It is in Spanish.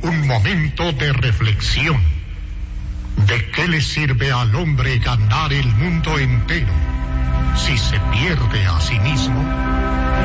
un momento de reflexión. ¿De qué le sirve al hombre ganar el mundo entero si se pierde a sí mismo?